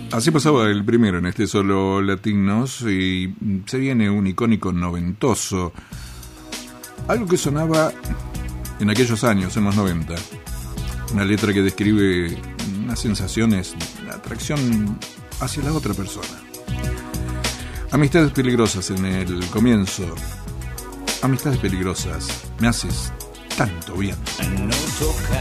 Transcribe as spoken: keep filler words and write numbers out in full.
Así pasaba el primero en este Solo Latinos y se viene un icónico noventoso. Algo que sonaba en aquellos años, en los noventa. Una letra que describe unas sensaciones de atracción hacia la otra persona. Amistades peligrosas en el comienzo. Amistades peligrosas, me haces tanto bien.